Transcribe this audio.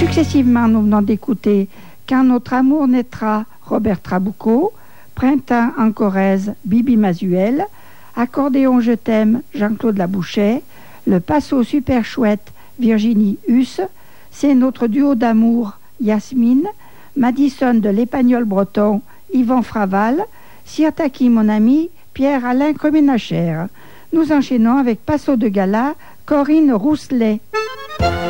Successivement, nous venons d'écouter Quand notre amour naîtra, Robert Trabucco, Printemps en Corrèze, Bibi Masuel, Accordéon je t'aime, Jean-Claude Labouchet, Le Passo super chouette, Virginie Huss, C'est notre duo d'amour, Yasmine, Madison de l'Épagnol breton, Yvan Fraval, Sirtaki mon ami, Pierre-Alain Comminachère. Nous enchaînons avec Passo de Gala, Corinne Rousselet.